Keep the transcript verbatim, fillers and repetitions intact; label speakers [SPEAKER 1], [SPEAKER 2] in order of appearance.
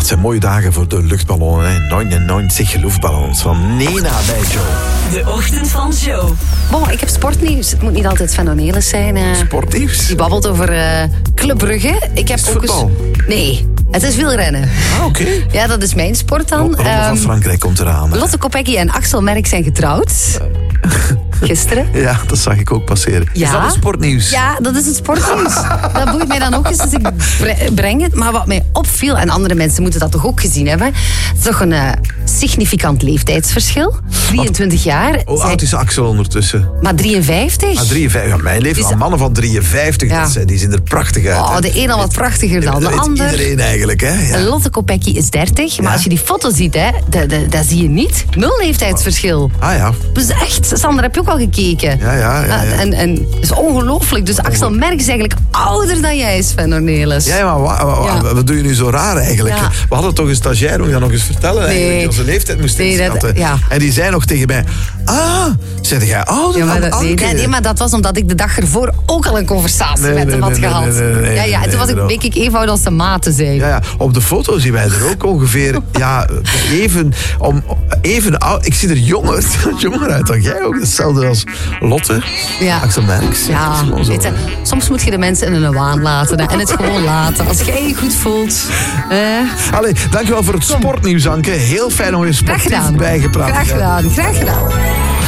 [SPEAKER 1] zijn mooie dagen voor de luchtballonnen. negenennegentig luchtballons van Nena bij Joe.
[SPEAKER 2] De ochtend van Joe.
[SPEAKER 3] Bon, ik heb sportnieuws. Het moet niet altijd Sven Ornelis zijn. Uh,
[SPEAKER 1] Sportnieuws?
[SPEAKER 3] Die babbelt over uh, Club Brugge. Ik heb
[SPEAKER 1] is
[SPEAKER 3] ook
[SPEAKER 1] voetbal?
[SPEAKER 3] eens... Nee, het is wielrennen.
[SPEAKER 1] Ah, oké. Okay.
[SPEAKER 3] Ja, dat is mijn sport dan.
[SPEAKER 1] Ronde van
[SPEAKER 3] um,
[SPEAKER 1] Frankrijk komt eraan.
[SPEAKER 3] Lotte Kopecky en Axel Merck zijn getrouwd. Gisteren.
[SPEAKER 1] Ja, dat zag ik ook passeren.
[SPEAKER 3] Ja.
[SPEAKER 1] Is dat het sportnieuws?
[SPEAKER 3] Ja, dat is het sportnieuws. Dat boeit mij dan ook eens, dus ik breng het. Maar wat mij opviel, en andere mensen moeten dat toch ook gezien hebben, het is toch een uh, significant leeftijdsverschil. drieëntwintig jaar.
[SPEAKER 1] Hoe
[SPEAKER 3] Zij...
[SPEAKER 1] oud is Axel ondertussen?
[SPEAKER 3] Maar drieënvijftig.
[SPEAKER 1] Ah, drieënvijftig. Ja, mijn leeftijd,
[SPEAKER 3] Dus...
[SPEAKER 1] mannen van drieënvijftig,
[SPEAKER 3] Ja.
[SPEAKER 1] dat zijn, die zien er prachtig uit.
[SPEAKER 3] Oh,
[SPEAKER 1] hè.
[SPEAKER 3] de een al wat prachtiger dan
[SPEAKER 1] dat
[SPEAKER 3] de
[SPEAKER 1] weet
[SPEAKER 3] ander.
[SPEAKER 1] iedereen eigenlijk, hè? Ja.
[SPEAKER 3] Lotte Kopecky is dertig, maar
[SPEAKER 1] Ja.
[SPEAKER 3] als je die foto ziet, hè, dat, dat, dat zie je niet. Nul leeftijdsverschil.
[SPEAKER 1] Ah ja.
[SPEAKER 3] Dus echt, Sander, heb je ook al gekeken?
[SPEAKER 1] Ja, ja, ja, ja.
[SPEAKER 3] En, en het is ongelooflijk. Dus Axel Merck is eigenlijk ouder dan jij, Sven Ornelis.
[SPEAKER 1] Ja, maar wa, wa, wa,
[SPEAKER 3] Ja.
[SPEAKER 1] wat doe je nu zo raar eigenlijk?
[SPEAKER 3] Ja.
[SPEAKER 1] We hadden toch een stagiair, moet je dat nog eens vertellen eigenlijk,
[SPEAKER 3] Nee.
[SPEAKER 1] die onze leeftijd moest
[SPEAKER 3] Nee, dat-
[SPEAKER 1] inschatten.
[SPEAKER 3] ja.
[SPEAKER 1] En die zei nog tegen mij, ah, zeg jij ouder
[SPEAKER 3] Ja, maar
[SPEAKER 1] dan
[SPEAKER 3] dat, nee,
[SPEAKER 1] Anke?
[SPEAKER 3] nee, nee, maar dat was omdat ik de dag ervoor ook al een conversatie
[SPEAKER 1] Nee,
[SPEAKER 3] met
[SPEAKER 1] nee,
[SPEAKER 3] hem had
[SPEAKER 1] nee, nee,
[SPEAKER 3] gehad.
[SPEAKER 1] nee, nee, nee,
[SPEAKER 3] ja, ja, en
[SPEAKER 1] nee,
[SPEAKER 3] toen was ik,
[SPEAKER 1] nee,
[SPEAKER 3] bleek ik even oud als de maten zijn.
[SPEAKER 1] Ja, ja, op de foto zien wij er ook ongeveer ja, even, om, even oud. Ik zie er jonger, jonger uit dan jij ook. Hetzelfde als Lotte,
[SPEAKER 3] Ja.
[SPEAKER 1] Axel Merckx.
[SPEAKER 3] Ja,
[SPEAKER 1] Dat is gewoon zo.
[SPEAKER 3] weet je, soms moet je de mensen in hun waan laten hè, en het gewoon laten. Als jij je goed voelt. Eh,
[SPEAKER 1] Allee, dankjewel voor het sportnieuws, Anke. Heel fijn om je
[SPEAKER 3] graag
[SPEAKER 1] sportief
[SPEAKER 3] gedaan.
[SPEAKER 1] bijgepraat te
[SPEAKER 3] Graag
[SPEAKER 1] zijn.
[SPEAKER 3] gedaan, graag gedaan.